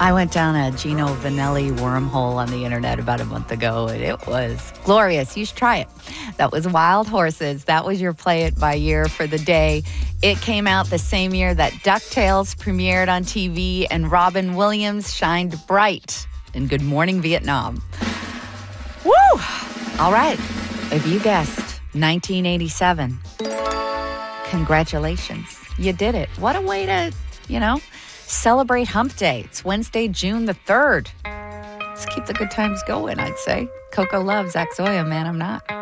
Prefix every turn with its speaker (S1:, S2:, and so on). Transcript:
S1: I went down a Gino Vanelli wormhole on the internet about a month ago, and it was glorious. You should try it. That was Wild Horses. That was your Play It by Year for the day. It came out the same year that DuckTales premiered on TV and Robin Williams shined bright in Good Morning Vietnam. Woo! All right. If you guessed 1987, congratulations. You did it. What a way to, celebrate Hump Day. It's Wednesday, June the 3rd. Let's keep the good times going, I'd say. Coco loves Zach Zoya, man, I'm not.